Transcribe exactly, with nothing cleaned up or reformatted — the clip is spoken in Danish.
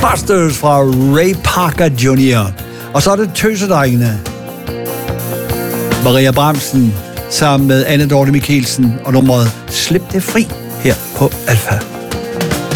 Busters fra Ray Parker junior Og så er det Tøsedrengene. Maria Bramsen sammen med Anne Dorte Mikkelsen og nummeret Slip det fri her på Alfa.